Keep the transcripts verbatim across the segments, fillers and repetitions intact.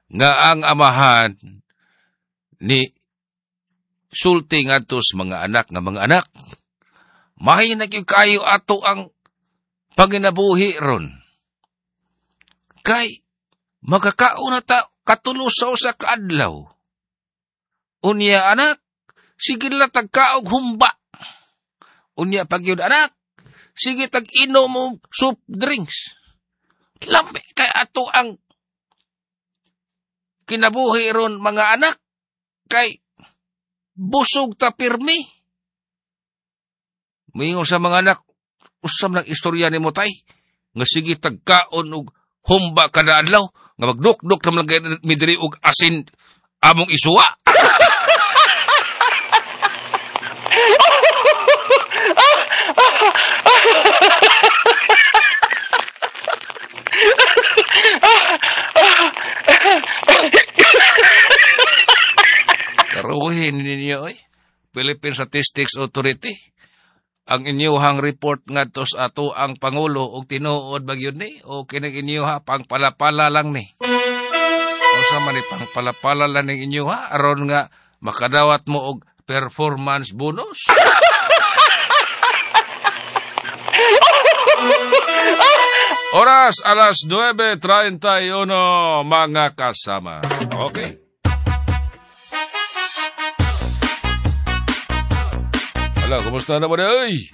nga ang amahan ni sulti ngadto sa mga anak nga mga anak. Mahay na kayo ato ang panginabuhi ron. Kay magkakauna ta katulo sa usa ka adlaw. Unya anak, sige la tagkaog humba. Unya pagyud anak, sige tag inom mo soup drinks. Lambe kay ato ang kinabuhi ron mga anak. Kay busog ta pirmi. Mingon sa mga anak, usam ng istorya ni mo tay, nga sige tagkaon og humba kada adlaw, nga magduk-duk naman lang midiri og asin among isuwa. Karuhin ninyo eh, Philippine Statistics Authority. Ang inyuhang report nga to sa ato ang Pangulo o tinuod bagyod ni o kining inyuha pang palapala lang ni. O sa man ni pang palapala lang ning inyuha aron nga makadawat mo og performance bonus. Oras alas nueve treinta y uno mga kasama. Okay. Hala, kumusta na ba na? Ay!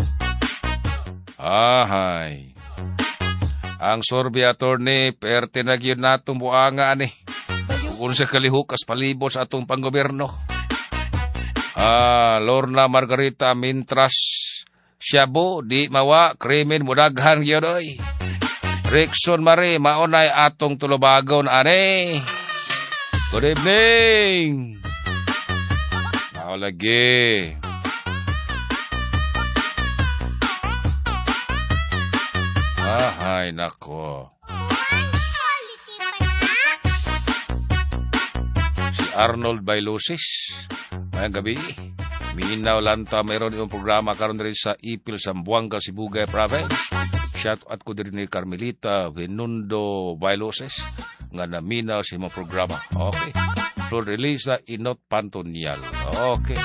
Ahay. Ang sorbi attorney, perte na gyud natong buanga ani. Kung sa kalihukas palibot sa atong panggoberno. Ah, Lorna Margarita Mintras Siabo, di mawa, krimen mudaghan gyud oy. Rickson Marie, maunay atong tulubagon ani. Good evening. Mao lagi. Ahay, nako. Si Arnold Bailusis. Mayang gabi. Minaw lanta mayroon yung programa karon rin sa Ipil, Zamboanga, Sibugay Province. Shout out ko din ni Carmelita Venundo Bailusis. Nga naminaw sa imong programa. Okay. Flor Elisa Inot Pantonial. Okay.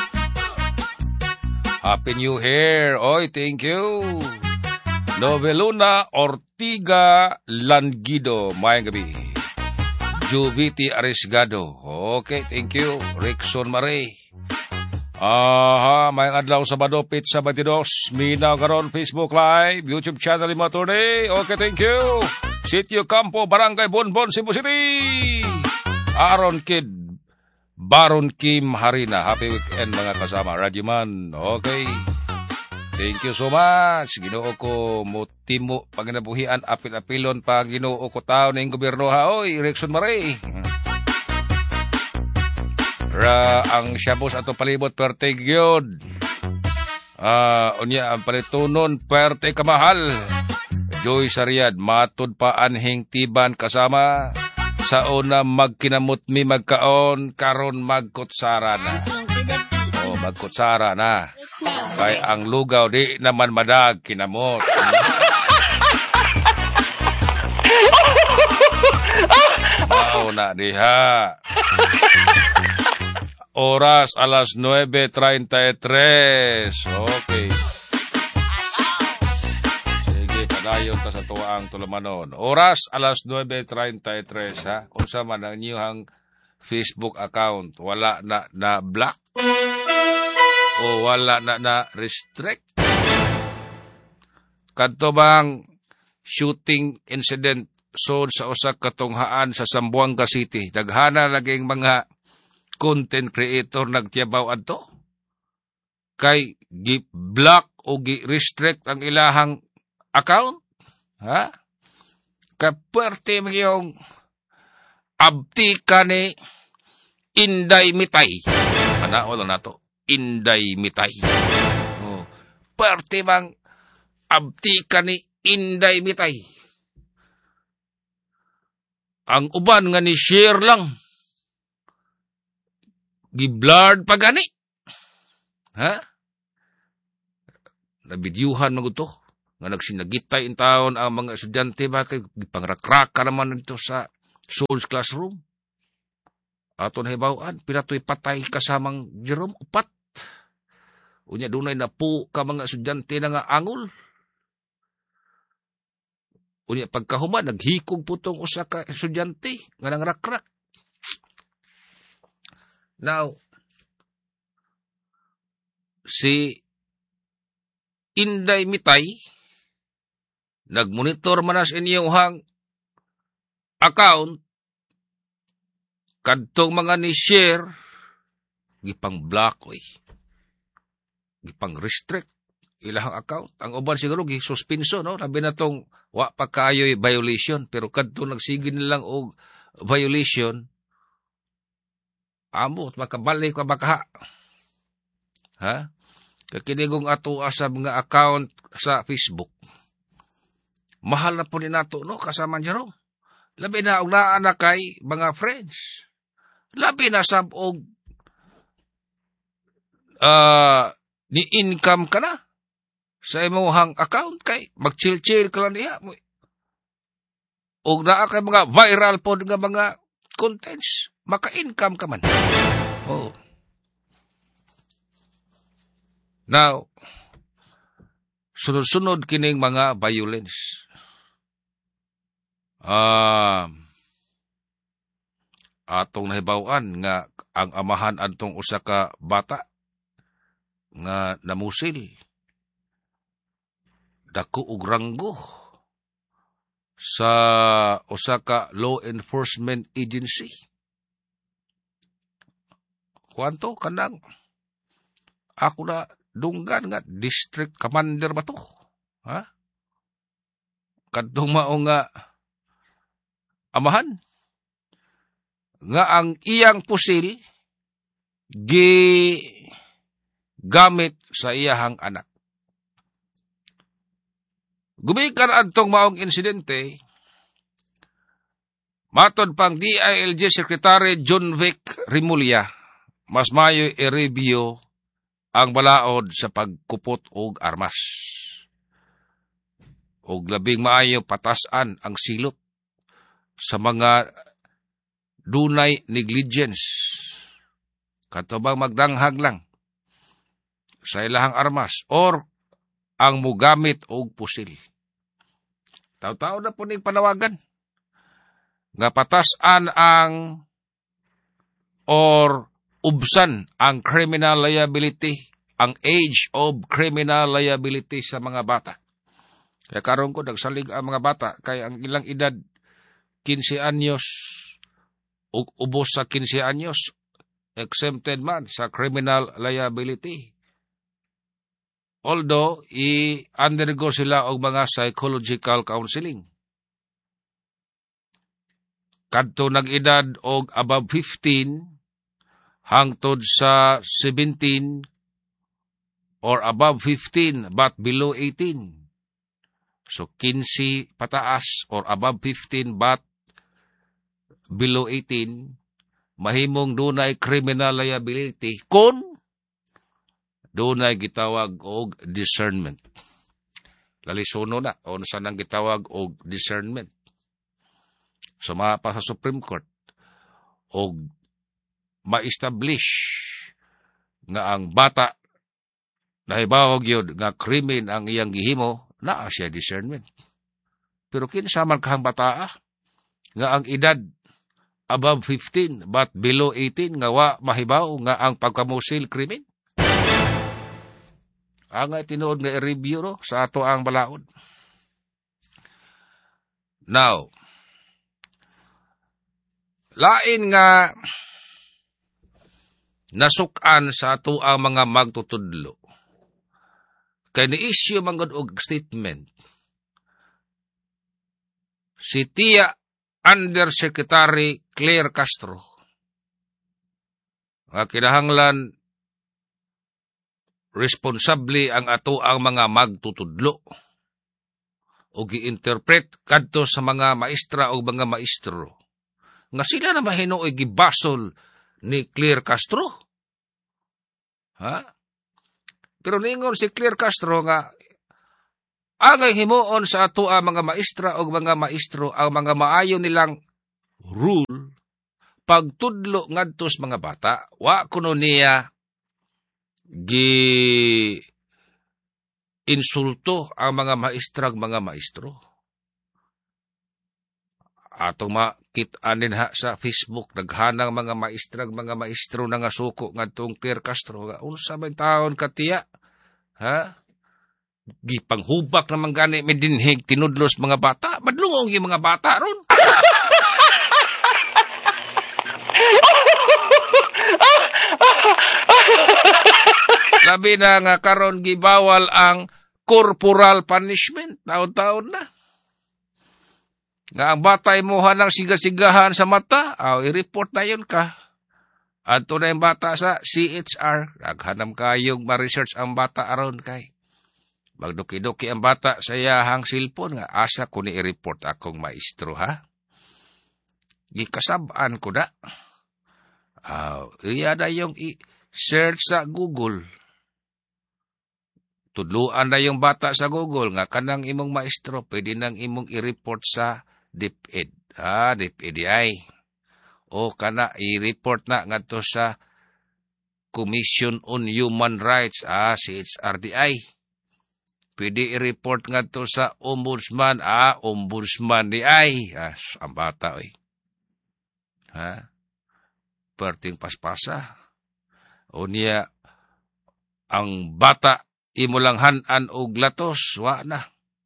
Happy New Year. Oy, thank you. Noveluna Ortiga Langido, mayang gabi. Juviti Arisgado, okay, thank you. Rickson Marie. Aha, mayang adlaw Sabado, Pizza twenty-two. Minaw karon Facebook Live, YouTube channel ni Maturday. Okay, thank you. Sitio Campo, Barangay Bonbon, Cebu City. Aaron Kid, Baron Kim Harina. Happy weekend mga kasama. Radyoman, okay. Thank you so much. Ginoo ko motimo paginabuhian apil-apilon pa Ginoo ko tao ning gobyerno ha. Oy, Rickson Marie. Ra ang syabos ato palibot perte gyud. Ah, uh, unya ang palitunon perte kamahal. Joy Sariad matud pa anhing tiban kasama. Sa una magkinamot mi magkaon karon magkutsara na. Oh, magkutsara na. Kay ang lugaw di naman madag kinamot. Mao na diha. Oras alas nueve treinta y tres. Okay. Sige, padayon ta sa tuwaang tulumanon. Oras alas nueve treinta y tres ha. Unsa man ang inyong Facebook account, wala na na block? O wala na na restrict? Kadto bang shooting incident so sa usa ka tunghaan sa Zamboanga City, daghana laging mga content creator nagtiyabaw adto kay gi-block o gi-restrict ang ilahang account, ha? Kaperte mo yung abti ka ni Inday Mitay. Ano lang na to? Inday Mitay. Oh. Parte bang abti ka ni Inday Mitay. Ang uban nga ni share lang. Giblard pa gani. Ha? Nabidyuhan mo ito. Nga nagsinagitay in taon ang mga estudyante ba kay gipangrakraka naman ito sa Souls Classroom. Aton hibawan, pinatoy patay kasamang Jerome, upat. Unya dunay na po ka mga estudyante na nga angol. Unya pagkahuman, naghikog po tong usa ka estudyante nga nangrakrak. Now, si Inday Mitay, nagmonitor man sa inyong hang account, kadtong mga ni-share, gipang block, oy. Gipang restrict ilahang account. Ang uban siguro, gi-suspenso, no? Labi na tong, wa pa kayo'y violation, pero kadtong nagsigin nilang og violation, amo, makabalik ka baka. Ha? Kakinigong ato sa mga account sa Facebook. Mahal na po ni nato, no? Kasama Jerome. Labi na, og naa na kay mga friends. Labi na sa og uh, ni income ka na sa imong account kay mag-chill-chill ka lang niya. Og naa kay mga viral po nga mga contents. Maka-income ka man. Oh. Now, sunod-sunod kining mga violence. Ah, uh, atong nahibawan nga ang amahan adtong usa ka bata nga namusil. Dako og ranggo sa usa ka law enforcement agency. Kwanto kanang ako na dunggan nga district commander ba to? Ha? Kadtong mao nga amahan nga ang iyang pusil gi gamit sa iyahang anak. Gumikan adtong maong insidente, matod pang D I L G Secretary John Vic Rimulya, mas mayo i-review ang balaod sa pagkupot og armas. Og labing maayo patasan ang silot sa mga dunay negligence. Katubang magdanghag lang sa ilahang armas or ang mugamit og pusil. Taw-taw na po ning panawagan nga patasan ang or ubsan ang criminal liability, ang age of criminal liability sa mga bata. Kaya karon ko nagsalig ang mga bata kay ang ilang edad fifteen anyos ug ubos sa fifteen anyos exempted man sa criminal liability. Although, i-undergo sila og mga psychological counseling. Kadto nag-edad og above fifteen, hangtod sa seventeen, or above fifteen but below eighteen. So, fifteen pataas or above fifteen but below eighteen, mahimong dunay criminal liability kung dunay gitawag og discernment. Lalisono na, o saan ang gitawag og discernment. Sumapa sa Supreme Court, og ma-establish nga ang bata nahibawag yun nga krimen ang iyang gihimo, naa siya discernment. Pero kinsaman kahang bata nga ang edad above fifteen but below eighteen nga wa mahibaw nga ang pagkamusil krimen. Ang tinuod nga i-review no, sa ato ang balaod. Now, lain nga nasukan sa ato ang mga magtutudlo. Kay ni-issue manggod og statement si Tia Undersecretary Claire Castro nga kinahanglan responsable ang ato ang mga magtutudlo o gi-interpret kadto sa mga maestra o mga maestro nga sila na mahinoy gibasol ni Claire Castro. Ha? Pero ningon si Claire Castro nga angay himuon sa ato ang mga maestra o mga maestro ang mga maayo nilang rule pagtudlo ngadto sa mga bata, wa kuno niya gi insulto ang mga maestrag mga maestro. Atong makit-an din ha sa Facebook, naghanang mga maestrag mga maestro na nga suko ngadtong Clear Castro. Unsa man taon katiya? Ha? Gipanghubak naman gani may dinhig tinudlos mga bata. Madlungong yung mga bata ron. Labi na nga karon gibawal ang corporal punishment. Taon-taon na. Nga ang batay mo hanang sigasigahan sa mata, aw, i-report na yun ka. Adto na yung bata sa C H R. Naghanam kayong ma-research ang bata aron kay. Magduki-duki ang bata sa iyahang cellphone nga. Asa ko ni i-report akong maestro, ha? Gikasabaan ko na. Aw, iya na yung i-search sa Google. Tudluan na yung bata sa Google nga kanang imong maestro, pwede nang imong i-report sa DepEd. Ah, DepEd ay. O kana i-report na ngadto sa Commission on Human Rights, ah, C H R D I. Pwede i-report ngadto sa Ombudsman, ah, Ombudsman di ay. Ah, ang bata oy. Ha? Perting paspasa. O niya ang bata imo lang hanan og latos, wa na.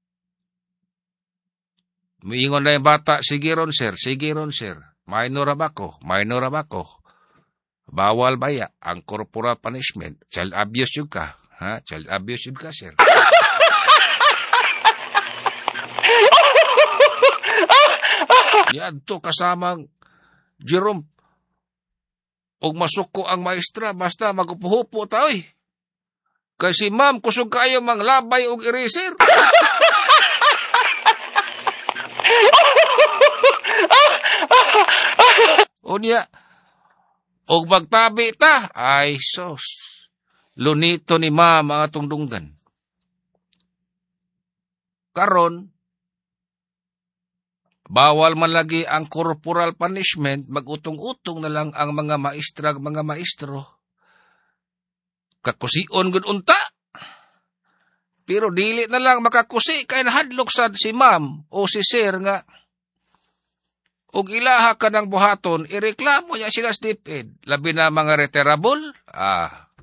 Miingon na yung bata, sige ron sir, sige ron sir. Minor abako, minor abako. Bawal baya ang corporal punishment. Child abuse yung ka. Ha? Child abuse yung ka, sir. Yan to kasamang Jerome. Og masuko ang maestra, basta magupuhupo taoy. Kasi ma'am, kusog kayo manglabay og eraser. O niya, og magtabi ta, ay sos, lunito ni ma mga tungdunggan. Karon, bawal man lagi ang corporal punishment, magutong-utong na lang ang mga maestrag, mga maestro. Kakusion gud unta. Pero dili na lang makakusi kay nahadlok sad si ma'am o si sir nga og ilaha ka ng buhaton, ireklamo niya sila sa DepEd. Labi na mga retirable, ah,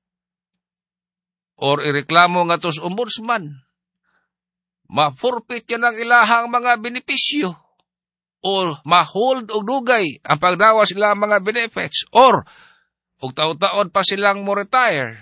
or ireklamo nga to sa ombudsman. Ma-forfeit yan ang ilahang mga benepisyo. Or ma-hold og dugay ang pagdawa sila mga benefits. Or, og taon-taon pa silang mo retire.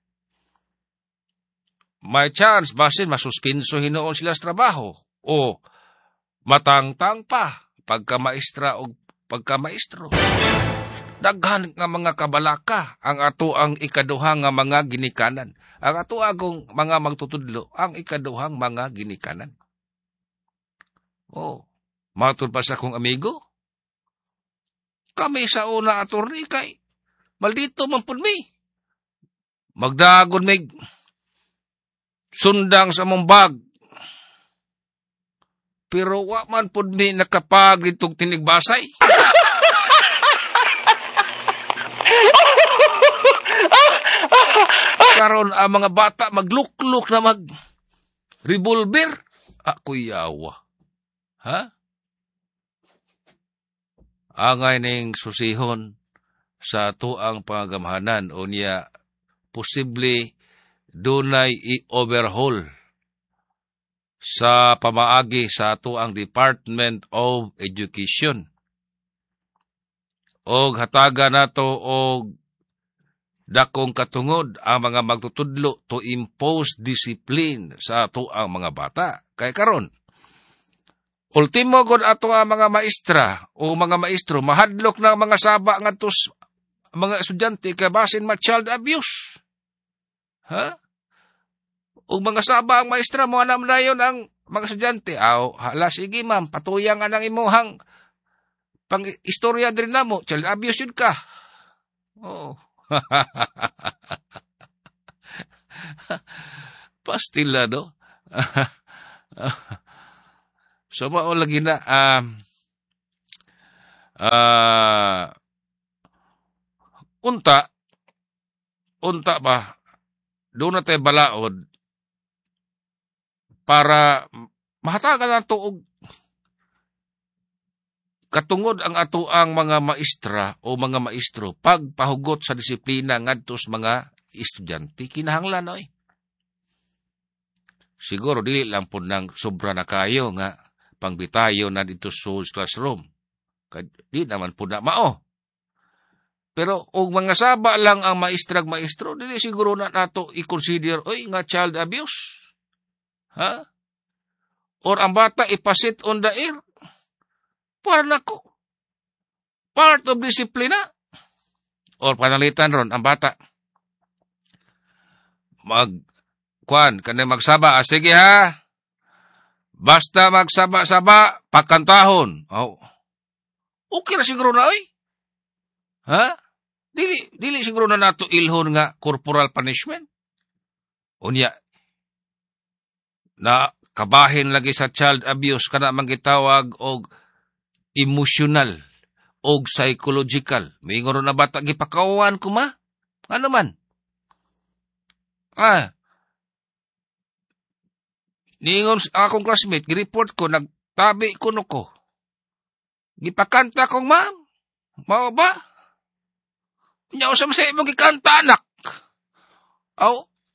May chance, basin, masuspinso hinoon sila sa trabaho. O, matangtang pa. Pagkamaestra o pagkamaestro. Daghan nga mga kabalaka ang ato ang ikaduhang nga mga ginikanan. Ang ato agong mga magtutudlo ang ikaduhang mga ginikanan. Oh, matud pa sa kong amigo. Kami sa una attorney kay maldito man pud mi. Magdagon mig sundang sa mong bag. Pero wa man pud mi nakapag itong tinigbasay. Karon ang mga bata maglukluk na mag revolver. Ako yawa. Ha? Angay ning susihon sa tuang pangagamhanan o niya posible dunay i-overhaul sa pamaagi sa ato ang Department of Education. Og hataga nato og dakong katungod ang mga magtutudlo to impose discipline sa ato ang mga bata. Kay karon, ultimo gud ato ang mga maestra o mga maestro mahadlok ng mga saba ngadto mga estudyante kay basin ma child abuse. Ha? Ug mga saba ang maestra mo anam dayon ang mga estudyante. Aw, hala sige ma'am, patuyang anang imuhang pang istorya din namo, child abuse yun ka. Oh. Pastila do. So mao lagi na um, Ah, unta, unta ba, doon na tayo balaod para mahatagan na tuog katungod ang ato ang mga maestra o mga maestro pagpahugot sa disiplina ngadto sa mga estudyante kinahanglan oy. Siguro dili lang po nang sobra na kayo nga pangbitayo na dito sa classroom. Di naman po na mao. Pero og mga saba lang ang maestrag maestro, dili siguro na nato i-consider oy nga child abuse. Ha? Or ang bata ipasit on the air. Para nako. Part of disiplina. Or panalitan ron ang bata. Mag Kwan, kanay magsaba. Ah, sige ha. Basta magsaba-saba, pagkantahon. Oh. Okay na siguro na, oy. Ha? Dili, dili siguro na nato ilhon nga corporal punishment. Unya, na kabahin lagi sa child abuse, kana manggitawag og emotional og psychological. May ngoro na bata, gipakawan ko ma? Ano man? Ah, niingon akong classmate, gireport ko, nagtabi ko no ko. Gipakanta kong ma'am. Mao ba? Nya usam sa imong gikanta anak. Aw.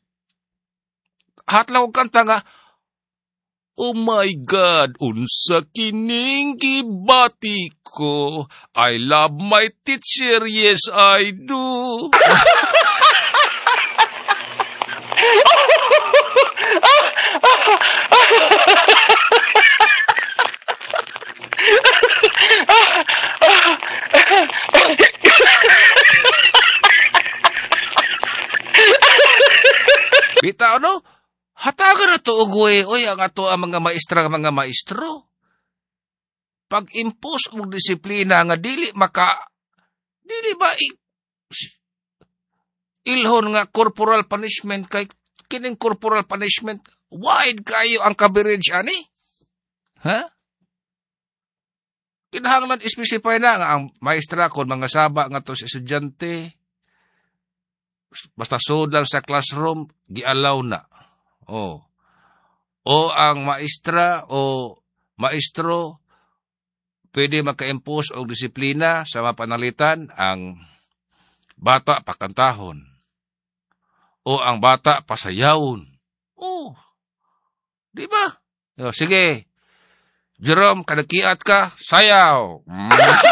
Hatlaw og kanta nga. Oh my God, unsa kining gibati ko. I love my teacher, yes I do. Bitaw no? Hatagan na to ugwe, oy, ang ato ang mga maestra, mga maestro. Pag-impose og disiplina nga dili maka, dili ba i, ilhon nga corporal punishment kay kining corporal punishment, wide kayo ang coverage ani? Ha? Kinahanglan specify na nga ang maestra kon mga saba nga to sa estudyante, basta sudal sa classroom, gi-allow na. Oh. O ang maestra o maestro pwede maka-impose og disiplina sa mapanalitan ang bata pakantahon. O ang bata pasayawon. Oh. Di ba? O, sige. Jerome, kadakiat ka, sayaw. Mm.